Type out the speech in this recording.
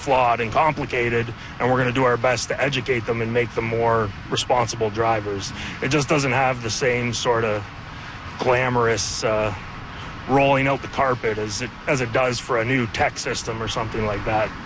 flawed and complicated, and we're going to do our best to educate them and make them more responsible drivers. It just doesn't have the same sort of glamorous rolling out the carpet as it does for a new tech system or something like that.